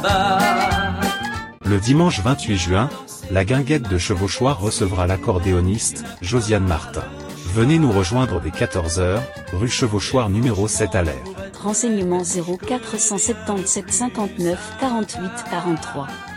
bas. Le dimanche 28 juin, la guinguette de Chevauchoir recevra l'accordéoniste, Josiane Martin. Venez nous rejoindre dès 14 h, rue Chevauchoir numéro 7 à l'Air. Renseignements 0477 59 48 43.